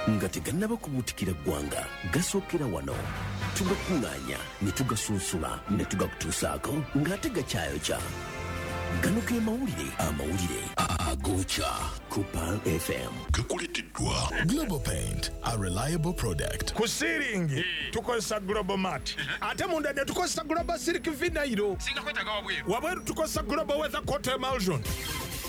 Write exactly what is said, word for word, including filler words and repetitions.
nga tegannaba kubuutikira ggwanga gasookera wano tugakuŋŋaanya ne tugasunsula ne tugakutuusaako ng'ate gakyayokya gano ge mawulire amawulire agookya ku Pearl F M gakuleeteddwa Global Paint, a reliable product. Ku ceiling tukozesa Global Mat ate munda ne tukozesa Global Silk Vinyl singa kwetaaga wabweru wabweru tukozesa Global Weather Coat Emulsion